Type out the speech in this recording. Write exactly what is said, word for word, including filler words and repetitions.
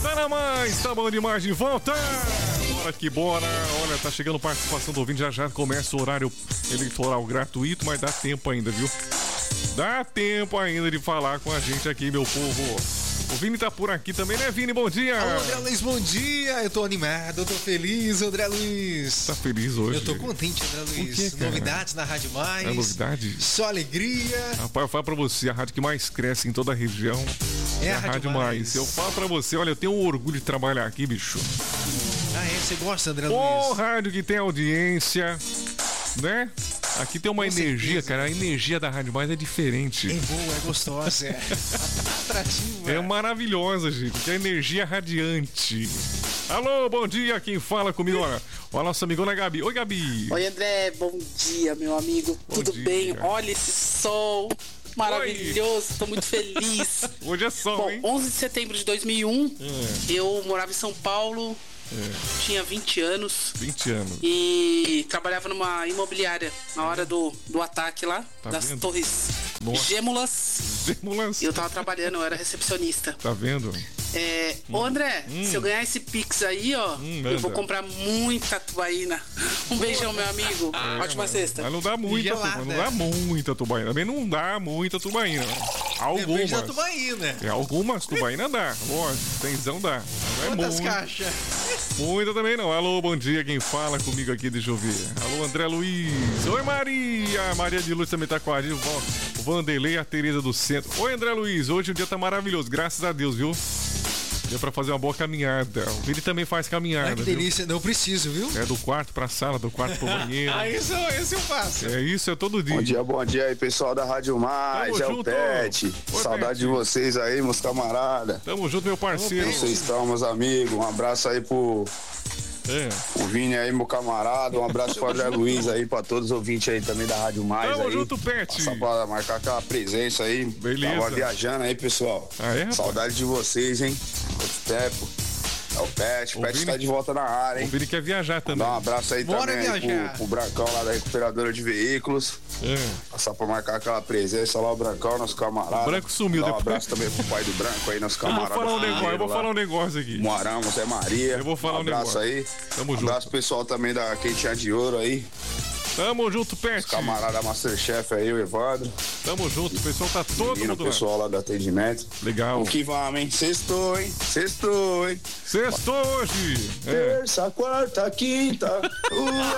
Tá na mais, tá bom demais de volta. Bora que bora. Olha, tá chegando participação do ouvinte. Já já começa o horário eleitoral gratuito, mas dá tempo ainda, viu? Dá tempo ainda de falar com a gente aqui, meu povo. O Vini tá por aqui também, né, Vini? Bom dia! Alô, André Luiz, bom dia! Eu tô animado, eu tô feliz, André Luiz. Tá feliz hoje? Eu tô contente, André Luiz. Por quê, cara? Novidades na Rádio Mais. É novidade? Só alegria. Rapaz, eu falo pra você, a rádio que mais cresce em toda a região é, é a Rádio, rádio mais. mais. Eu falo pra você, olha, eu tenho um orgulho de trabalhar aqui, bicho. Ah, é? Você gosta, André Luiz? Ô, Luiz? rádio que tem audiência, né? Aqui tem uma Com energia, certeza. cara. A energia da Rádio Mais é diferente. É boa, é gostosa, é atrativa. É maravilhosa, gente. Que a energia é radiante. Alô, bom dia. Quem fala comigo? Olha, a nossa amigona Gabi. Oi, Gabi. Oi, André. Bom dia, meu amigo. Bom Tudo dia. bem? Olha esse sol maravilhoso. Oi. Tô muito feliz. Hoje é sol, Bom, hein? onze de setembro de dois mil e um, é. eu morava em São Paulo. É. Tinha vinte anos. vinte anos. E trabalhava numa imobiliária na hora do, do ataque lá, tá das vendo? Torres Nossa. Gêmulas. Gêmulas. E eu tava trabalhando, eu era recepcionista. Tá vendo? É, hum. Ô André, hum. se eu ganhar esse Pix aí, ó, hum, eu vou comprar muita tubaína. Um beijão, meu amigo. É, Ótima mas, sexta. Mas não dá muita tubaína. Não dá muita tubaína. Também não dá muita tubaína. Algumas. Da tubaína. É, algumas tubaína dá. Lógico, tenzão dá. Não é Quantas muito. caixas? Muita também não. Alô, bom dia. Quem fala comigo aqui, deixa eu ver. Alô, André Luiz. Oi, Maria. Maria de Luz também tá com a gente. O Vanderlei, a Tereza do Centro. Oi, André Luiz. Hoje o dia tá maravilhoso. Graças a Deus, viu? Deu pra fazer uma boa caminhada. O Vini também faz caminhada. Ah, que delícia, viu? Não preciso, viu? É do quarto pra sala, do quarto pro banheiro. Ah, isso, isso eu faço. É isso, é todo dia. Bom dia, bom dia aí, pessoal da Rádio Mais. Tamo é junto. o Pet. Oi, Saudade Pet. de vocês aí, meus camaradas. Tamo junto, meu parceiro. Como vocês estão, meus amigos? Um abraço aí pro. É. O Vini aí, meu camarada. Um abraço pro André Luiz aí, pra todos os ouvintes aí também da Rádio Mais. Tamo aí. junto, Pet. Só pra marcar aquela presença aí. Beleza. Tava viajando aí, pessoal. Ah, é, rapaz? Saudade de vocês, hein? Muito tempo. É o Pet, o Pet Vini... tá de volta na área, hein? O Vini quer viajar também. Dá um abraço aí Bora também aí viajar. pro, pro Brancão lá da recuperadora de veículos. É. Só pra marcar aquela presença lá, o Brancão, nosso camarada. O Branco sumiu. Dá um depois... abraço também pro pai do Branco aí, nosso camarada. Eu vou falar um negócio, eu vou lá. falar um negócio aqui. Moarama, Zé Maria. Eu vou falar um, um abraço negócio. aí. Tamo um junto. abraço pro pessoal também da Quentinha de Ouro aí. Tamo junto, Pet. Os camarada Masterchef aí, o Evandro. Tamo junto, o pessoal tá todo Menino, mundo o pessoal lá do atendimento. Legal. O que vamos, hein? Sextou, hein? Sextou, hein? Sextou hoje. Terça, é. quarta, quinta. uh...